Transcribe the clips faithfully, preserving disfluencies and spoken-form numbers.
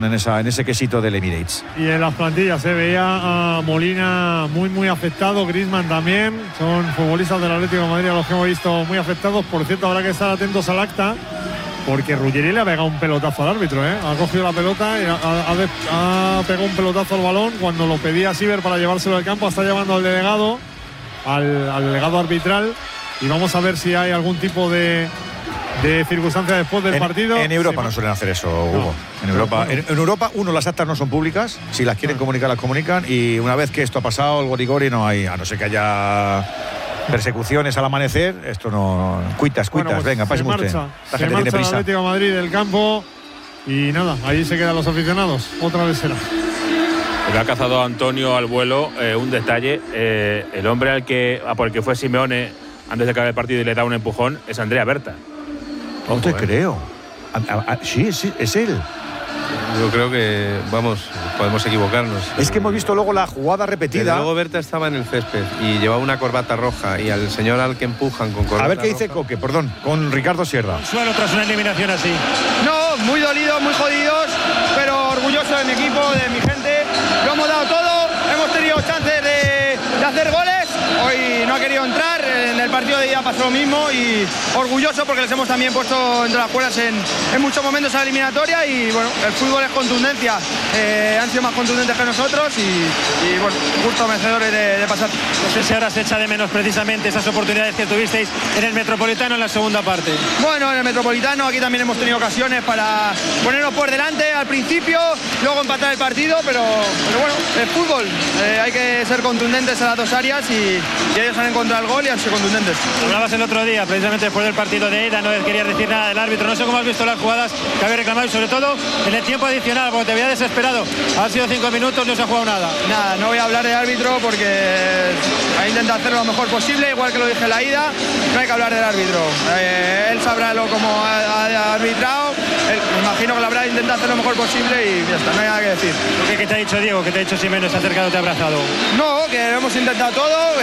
En, esa, en ese quesito del Emirates. Y en las plantillas se veía a Molina muy muy afectado, Griezmann también, son futbolistas del Atlético de Madrid a los que hemos visto muy afectados. Por cierto, habrá que estar atentos al acta, porque Ruggeri le ha pegado un pelotazo al árbitro, ¿eh? Ha cogido la pelota y ha, ha, ha pegado un pelotazo al balón cuando lo pedía Siver para llevárselo al campo. Está llevando al delegado, al, al delegado arbitral, y vamos a ver si hay algún tipo de de circunstancias después del en, partido. En Europa sí, no suelen hacer eso, Hugo. No. En Europa, en, en Europa, uno, las actas no son públicas. Si las quieren no. comunicar, las comunican. Y una vez que esto ha pasado, el gorigori no hay, a no ser que haya persecuciones al amanecer, esto no. Cuitas, cuitas, bueno, pues venga, páseme usted. La se gente marcha tiene prisa. El Atlético de Madrid del campo. Y nada, ahí se quedan los aficionados. Otra vez será. Le ha cazado a Antonio al vuelo eh, un detalle. Eh, el hombre al que, a por el que fue Simeone antes de acabar el partido y le da un empujón es Andrea Berta. No te creo. A, a, a, sí, sí, es él. Yo creo que, vamos, podemos equivocarnos. Es que hemos visto luego la jugada repetida. Desde luego Berta estaba en el césped y llevaba una corbata roja, y al señor al que empujan con corbata A ver qué dice roja. Coque, perdón, con Ricardo Sierra. Suelo tras una eliminación así. No, muy dolidos, muy jodidos, pero orgulloso de mi equipo, de mi gente. Lo hemos dado todo, hemos tenido chances de, de hacer goles. Hoy no ha querido entrar, en el partido de ida pasó lo mismo, y orgulloso porque les hemos también puesto entre las cuerdas en, en muchos momentos a la eliminatoria. Y bueno, el fútbol es contundencia, eh, han sido más contundentes que nosotros y, y bueno, justo merecedores de, de pasar. No sé si ahora se echa de menos precisamente esas oportunidades que tuvisteis en el Metropolitano en la segunda parte. Bueno, en el Metropolitano aquí también hemos tenido ocasiones para ponernos por delante al principio, luego empatar el partido, pero, pero bueno, el fútbol, eh, hay que ser contundentes en las dos áreas, y y ellos han encontrado el gol y han sido contundentes. Hablabas el otro día, precisamente después del partido de ida, no querías decir nada del árbitro. No sé cómo has visto las jugadas que habéis reclamado, y sobre todo en el tiempo adicional, porque te había desesperado. Han sido cinco minutos, no se ha jugado nada. Nada, no voy a hablar del árbitro porque ha intentado hacerlo lo mejor posible, igual que lo dije en la ida. No hay que hablar del árbitro. Eh, él sabrá lo como ha, ha arbitrado. Él, me imagino que lo habrá intentado hacer lo mejor posible y ya está, no hay nada que decir. ¿Qué, qué te ha dicho Diego? ¿Qué te ha dicho Simeone? ¿Se ha acercado, te ha abrazado? No, que lo hemos intentado todo.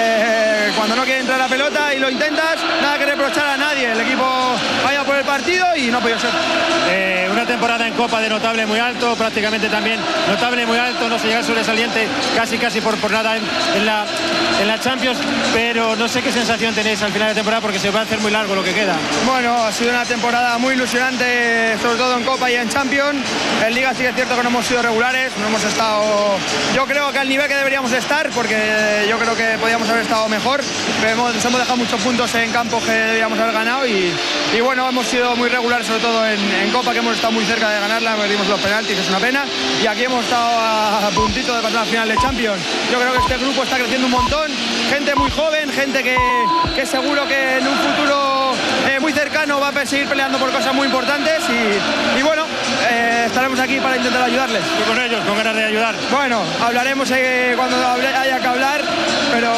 Eh, cuando no quiere entrar la pelota y lo intentas, nada que reprochar a nadie. El equipo vaya por el partido y no ha podido ser. Eh, una temporada en Copa de notable muy alto, prácticamente también notable muy alto, no se llega al sobresaliente casi casi por, por nada en, en, la, en la Champions, pero no sé qué sensación tenéis al final de temporada, porque se va a hacer muy largo lo que queda. Bueno, ha sido una temporada muy ilusionante, sobre todo en Copa y en Champions. En Liga sí que es cierto que no hemos sido regulares, no hemos estado, yo creo que al nivel que deberíamos estar, porque yo creo que podíamos haber estado mejor, pero hemos, nos hemos dejado muchos puntos en campos que deberíamos haber ganado, y, y bueno, hemos sido muy regulares, sobre todo en, en Copa, que hemos estado muy cerca de ganarla, perdimos los penaltis, que es una pena, y aquí hemos estado a, a puntito de pasar a la final de Champions. Yo creo que este grupo está creciendo un montón, gente muy joven, gente que, que seguro que en un futuro eh, muy cercano va a seguir peleando por cosas muy importantes, y, y bueno, eh, estaremos aquí para intentar ayudarles. Y con ellos, con ganas de ayudar. Bueno, hablaremos eh, cuando haya que hablar, pero...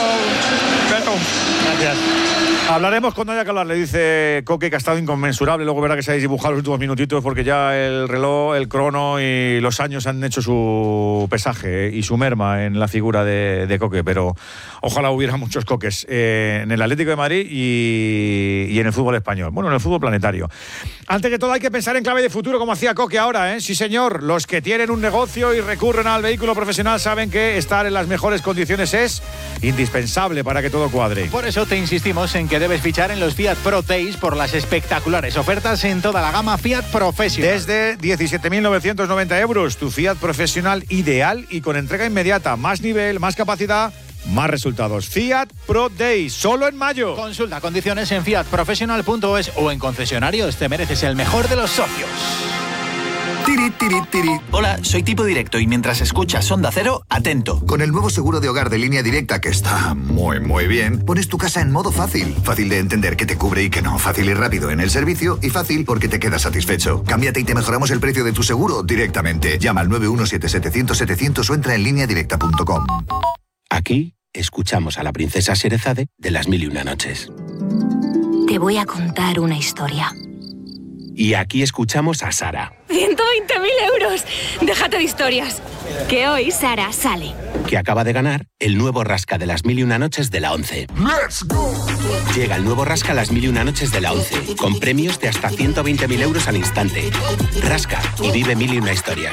Gracias. Hablaremos cuando haya que hablar, le dice Coque, que ha estado inconmensurable. Luego verá que se habéis dibujado los últimos minutitos, porque ya el reloj, el crono y los años han hecho su pesaje y su merma en la figura de, de Coque. Pero ojalá hubiera muchos Coques eh, en el Atlético de Madrid y, y en el fútbol español. Bueno, en el fútbol planetario. Antes que todo hay que pensar en clave de futuro, como hacía Coque ahora, ¿eh? Sí, señor. Los que tienen un negocio y recurren al vehículo profesional saben que estar en las mejores condiciones es indispensable para que todo cuadre. Por eso te insistimos en que debes fichar en los Fiat Pro Days por las espectaculares ofertas en toda la gama Fiat Professional. Desde diecisiete mil novecientos noventa euros, tu Fiat Professional ideal y con entrega inmediata. Más nivel, más capacidad, más resultados. Fiat Pro Days, solo en mayo. Consulta condiciones en fiat professional punto es o en concesionarios. Te mereces el mejor de los socios. Tiri, tiri, tiri. Hola, soy Tipo Directo y mientras escuchas Onda Cero, atento. Con el nuevo seguro de hogar de Línea Directa, que está muy, muy bien, pones tu casa en modo fácil. Fácil de entender qué te cubre y qué no. Fácil y rápido en el servicio y fácil porque te quedas satisfecho. Cámbiate y te mejoramos el precio de tu seguro directamente. Llama al nueve uno siete setecientos setecientos o entra en línea directa punto com. Aquí escuchamos a la princesa Sherezade de Las Mil y Una Noches. Te voy a contar una historia. Y aquí escuchamos a Sara, ciento veinte mil euros. Déjate de historias. Que hoy Sara sale. que acaba de ganar el nuevo Rasca de Las Mil y Una Noches de la ONCE. ¡Let's go! Llega el nuevo Rasca Las Mil y Una Noches de la ONCE, con premios de hasta ciento veinte mil euros al instante. Rasca y vive mil y una historias.